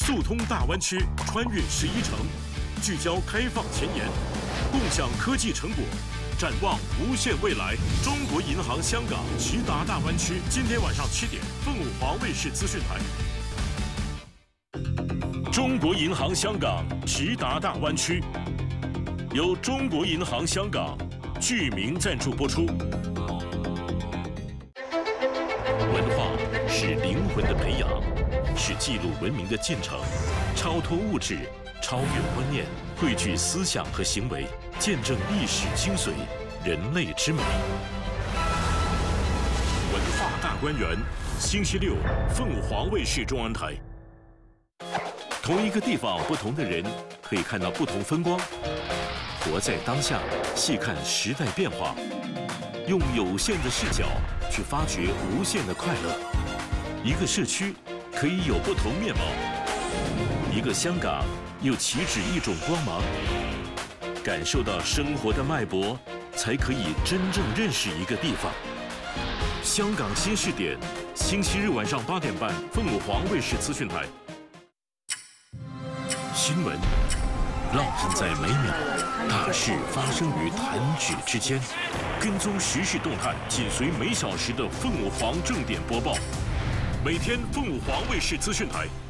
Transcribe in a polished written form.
速通大湾区，穿越11城，聚焦开放前沿，共享科技成果，展望无限未来。中国银行香港直达大湾区，今天晚上7点，凤舞华卫视资讯台。中国银行香港直达大湾区，由中国银行香港剧名赞助播出。文化是灵魂的培养，是记录文明的进程，超脱物质，超越观念，汇聚思想和行为，见证历史精髓，人类之美。文化大观园，星期六，凤舞华卫视中文台。同一个地方，不同的人，可以看到不同风光。活在当下，细看时代变化，用有限的视角去发掘无限的快乐。一个社区可以有不同面貌，一个香港又岂止一种光芒。感受到生活的脉搏，才可以真正认识一个地方。香港新视点，星期日晚上8点半，凤舞华卫视资讯台。新闻烙印在每秒，大事发生于弹指之间。跟踪时事动态，紧随每小时的凤舞华正点播报。每天凤舞华卫视资讯台